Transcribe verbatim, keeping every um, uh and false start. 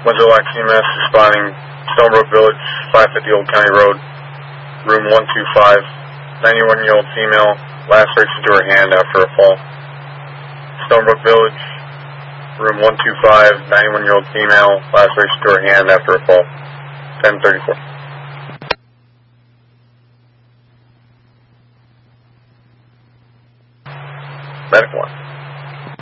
Windsor Locks E M S responding Stonebrook Village, five fifty Old County Road, room one two five, ninety-one-year-old female, laceration to her hand after a fall. Stonebrook Village, room one two five, ninety-one-year-old female, laceration to her hand after a fall. ten thirty-four. Medic one.